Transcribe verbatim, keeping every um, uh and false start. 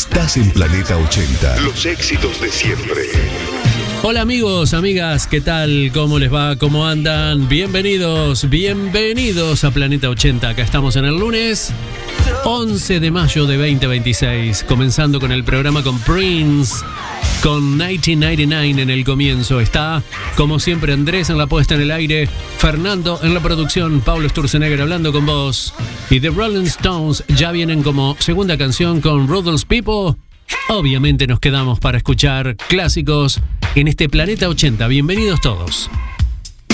Estás en Planeta ochenta. Los éxitos de siempre. Hola amigos, amigas, ¿qué tal? ¿Cómo les va? ¿Cómo andan? Bienvenidos, bienvenidos a Planeta ochenta. Acá estamos en el lunes once de mayo de veinte veintiséis, comenzando con el programa con Prince, con mil novecientos noventa y nueve en el comienzo. Está, como siempre, Andrés en la puesta en el aire, Fernando en la producción, Pablo Sturzenegger hablando con vos. Y The Rolling Stones ya vienen como segunda canción con Rudolph's People. Obviamente nos quedamos para escuchar clásicos en este Planeta ochenta. Bienvenidos todos.